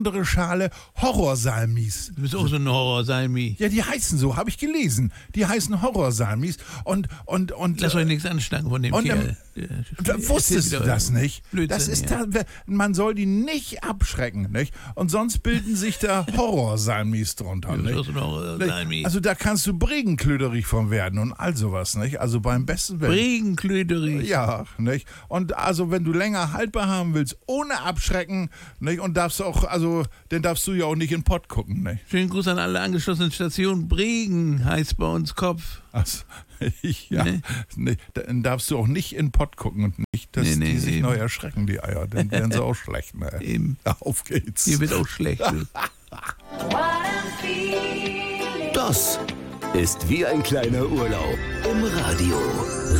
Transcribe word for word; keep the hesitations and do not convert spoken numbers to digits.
andere Schale Horrorsalmis. Du bist auch so ein Horrorsalmi. Ja, die heißen so, habe ich gelesen. Die heißen Horrorsalmis. Und, und, und. Lass euch nichts anschlagen von dem und, Kerl. Da wusstest du das nicht? Blödsinn, das ist ja. da, man soll die nicht abschrecken, nicht? Und sonst bilden sich da Horrorsalmis drunter, Du bist auch nicht? so ein Horrorsalmi. Also da kannst du Bregenklöderig von werden und all sowas, nicht? Also beim besten Willen. Bregenklöderig. Ja, nicht? Und also wenn du länger haltbar haben willst, ohne abschrecken, nicht? Und darfst auch, also, dann darfst du ja auch nicht in den Pott gucken, nicht? Schönen Gruß an alle angeschlossenen Stationen. Bregen heißt bei uns Kopf. Also, ja, Nee. nee, dann darfst du auch nicht in den Pott gucken und nicht, dass Nee, nee, die sich eben. neu erschrecken, die Eier. Dann werden sie auch schlecht, ne? Eben. Ja, auf geht's. Hier wird auch schlecht. Das ist wie ein kleiner Urlaub im Radio.